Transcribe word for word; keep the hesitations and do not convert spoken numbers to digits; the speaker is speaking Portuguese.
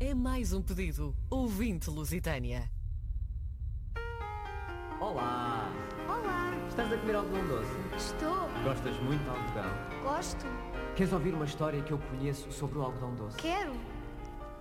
É mais um pedido. Ouvinte Lusitânia. Olá! Olá! Estás a comer algodão doce? Estou! Gostas muito de algodão? Gosto! Queres ouvir uma história que eu conheço sobre o algodão doce? Quero!